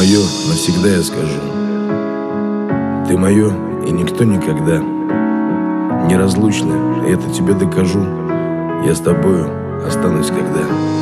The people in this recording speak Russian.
мое, навсегда я скажу. Ты мое, и никто никогда. Неразлучны, и это тебе докажу. Я с тобою останусь когда.